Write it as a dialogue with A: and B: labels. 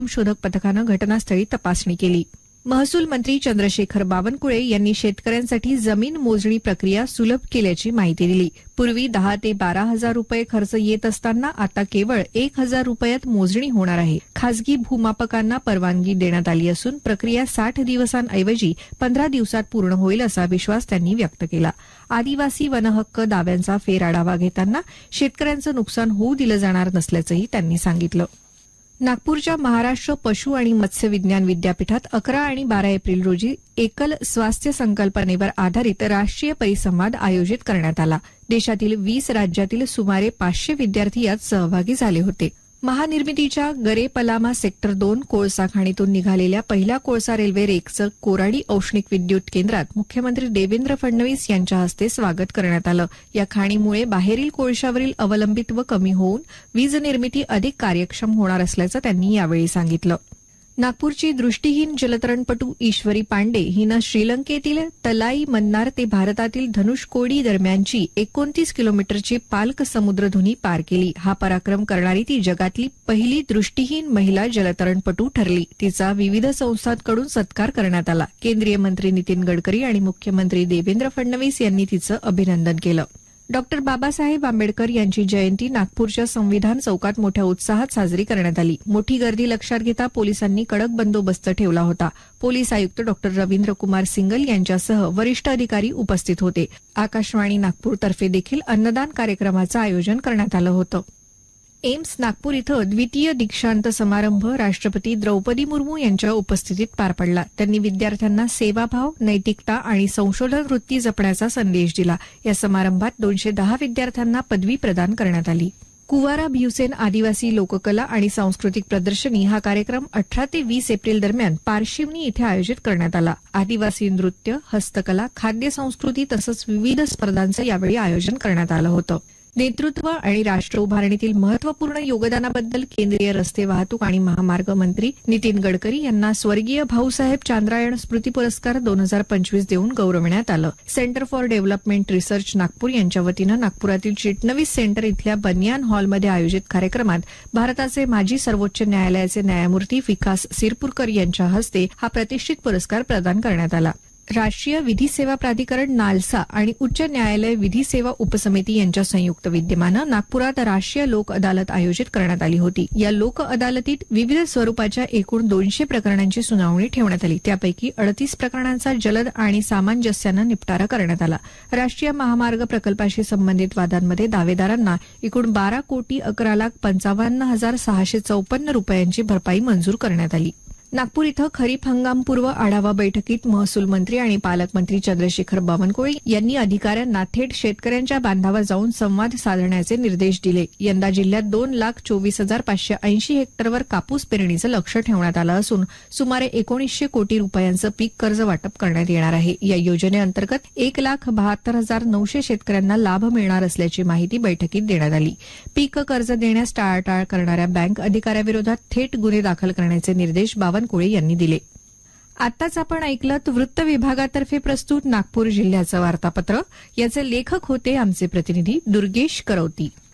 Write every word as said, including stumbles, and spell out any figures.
A: शोधक पथकानं घटनास्थळी तपासणी केली. महसूल मंत्री चंद्रशेखर बावनकुळे यांनी शेतकऱ्यांसाठी जमीन मोजणी प्रक्रिया सुलभ केल्याची माहिती दिली. पूर्वी दहा ते बारा हजार रुपये खर्च येत असताना आता केवळ एक हजार रुपयात मोजणी होणार आहे. खासगी भूमापकांना परवानगी देण्यात आली असून प्रक्रिया साठ दिवसांऐवजी पंधरा दिवसात पूर्ण होईल असा विश्वास त्यांनी व्यक्त केला. आदिवासी वनहक्क दाव्यांचा फेरआढावा घेताना शेतकऱ्यांचं नुकसान होऊ दिलं जाणार नसल्याचंही त्यांनी सांगितलं. नागपूरच्या महाराष्ट्र पशु आणि मत्स्य विज्ञान विद्यापीठात अकरा आणि बारा एप्रिल रोजी एकल स्वास्थ्य संकल्पनेवर आधारित राष्ट्रीय परिसंवाद आयोजित करण्यात आला. देशातील वीस राज्यातील सुमारे पाचशे विद्यार्थी यात सहभागी झाले होते. महानिर्मितीच्या गरेपलामा सेक्टर दोन कोळसा खाणीतून निघालेल्या पहिल्या कोळसा रेल्वे रेकचं कोराडी औष्णिक विद्युत केंद्रात मुख्यमंत्री देवेंद्र फडणवीस यांच्या हस्ते स्वागत करण्यात आलं. या खाणीमुळे बाहेरील कोळशावरील अवलंबित्व कमी होऊन वीज निर्मिती अधिक कार्यक्षम होणार असल्याचं त्यांनी यावेळी सांगितलं. नागपूरची दृष्टीहीन जलतरणपटू ईश्वरी पांडे हिनं श्रीलंकेतील तलाई मन्नार ते भारतातील धनुषकोडी दरम्यानची एकोणतीस किलोमीटरची पाल्क समुद्रधुनी पार केली. हा पराक्रम करणारी ती जगातली पहिली दृष्टीहीन महिला जलतरणपटू ठरली. तिचा विविध संस्थांकडून सत्कार करण्यात आला. केंद्रीय मंत्री नितीन गडकरी आणि मुख्यमंत्री देवेंद्र फडणवीस यांनी तिचं अभिनंदन केलं. डॉक्टर बाबासाहेब आंबेडकर यांची जयंती नागपूरच्या संविधान चौकात मोठ्या उत्साहात साजरी करण्यात आली. मोठी गर्दी लक्षात घेता पोलिसांनी कडक बंदोबस्त ठेवला होता. पोलीस आयुक्त डॉक्टर रवींद्र कुमार सिंगल यांच्यासह वरिष्ठ अधिकारी उपस्थित होते. आकाशवाणी नागपूरतर्फे देखील अन्नदान कार्यक्रमाचं आयोजन करण्यात आलं होतं. एम्स नागपूर इथं द्वितीय दीक्षांत समारंभ राष्ट्रपती द्रौपदी मुर्मू यांच्या उपस्थितीत पार पडला. त्यांनी विद्यार्थ्यांना सेवाभाव, नैतिकता आणि संशोधन वृत्ती जपण्याचा संदेश दिला. या समारंभात दोनशे दहा विद्यार्थ्यांना पदवी प्रदान करण्यात आली. कुवारा भिवसेन आदिवासी लोककला आणि सांस्कृतिक प्रदर्शनी हा कार्यक्रम अठरा ते वीस एप्रिल दरम्यान पारशिवनी इथे आयोजित करण्यात आला. आदिवासी नृत्य, हस्तकला, खाद्य संस्कृती तसंच विविध स्पर्धांचं यावेळी आयोजन करण्यात आलं होतं. नेतृत्व आणि राष्ट्र उभारणीतील महत्वपूर्ण योगदानाबद्दल केंद्रीय रस्ते वाहतूक आणि महामार्ग मंत्री नितीन गडकरी यांना स्वर्गीय भाऊसाहेब चांद्रायण स्मृती पुरस्कार दोन हजार पंचवीस देऊन गौरवण्यात आलं. Centre for development research Nagpur यांच्या वतीनं नागपुरातील चिटणवीस सेंटर इथल्या बनियान हॉलमध्ये आयोजित कार्यक्रमात भारताचे माजी सर्वोच्च न्यायालयाचे न्यायमूर्ती विकास सिरपुरकर यांच्या हस्ते हा प्रतिष्ठित पुरस्कार प्रदान करण्यात आला. राष्ट्रीय विधी सेवा प्राधिकरण नालसा आणि उच्च न्यायालय विधी सेवा उपसमिती यांच्या संयुक्त विद्यमानं नागपुरात राष्ट्रीय लोक अदालत आयोजित करण्यात आली होती. या लोक अदालतीत विविध स्वरूपाच्या एकूण दोनशे प्रकरणांची सुनावणी ठेवण्यात आली. त्यापैकी अडतीस प्रकरणांचा जलद आणि सामंजस्यानं निपटारा करण्यात आला. राष्ट्रीय महामार्ग प्रकल्पाशी संबंधित वादांमध्ये दावेदारांना एकूण बारा कोटी अकरा लाख पंचावन्न हजार सहाशे चौपन्न रुपयांची भरपाई मंजूर करण्यात आली. नागपूर इथं खरीप हंगामपूर्व आढावा बैठकीत महसूल मंत्री आणि पालकमंत्री चंद्रशेखर बावनकुळे यांनी अधिकाऱ्यांना थेट शेतकऱ्यांच्या बांधावर जाऊन संवाद साधण्याचे निर्देश दिले. यंदा जिल्ह्यात दोन लाख चोवीस हजार पाचशे ऐंशी हेक्टरवर कापूस पेरणीचं लक्ष ठेवण्यात आलं असून सुमारे एकोणीसशे कोटी रुपयांचं पीक कर्ज वाटप करण्यात येणार आहे. या योजनेअंतर्गत एक लाख बहात्तर हजार नऊशे शेतकऱ्यांना लाभ मिळणार असल्याची माहिती बैठकीत देण्यात आली. पीक कर्ज देण्यास टाळाटाळ करणाऱ्या बँक अधिकाऱ्याविरोधात थेट गुन्हे दाखल करण्याचे निर्देश बावनकुळे यांनी दिले. आताच आपण ऐकलत वृत्त विभागातर्फे प्रस्तुत नागपूर जिल्ह्याचं वार्तापत्र. याचे लेखक होते आमचे प्रतिनिधी दुर्गेश करवती.